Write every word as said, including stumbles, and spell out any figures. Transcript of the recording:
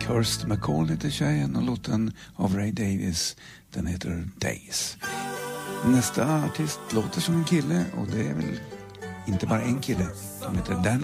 Kirst McCall heter tjejen och låten av Ray Davies, den heter Days. Nästa artist låter som en kille och det är väl inte bara en kille. De heter Danny